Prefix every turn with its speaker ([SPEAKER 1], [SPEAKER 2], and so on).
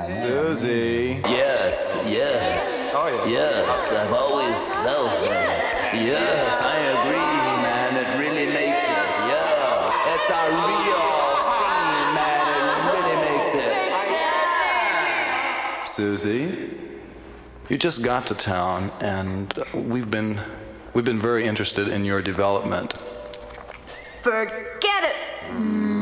[SPEAKER 1] Susie.
[SPEAKER 2] Yes, yes.
[SPEAKER 1] Oh, yeah.
[SPEAKER 2] Yes, I've always felt that. Yes, I agree, man. It really makes it. Yeah. It's a real scene, man. It really makes it.
[SPEAKER 1] Susie, you just got to town, and we've been very interested in your development.
[SPEAKER 3] Forget it.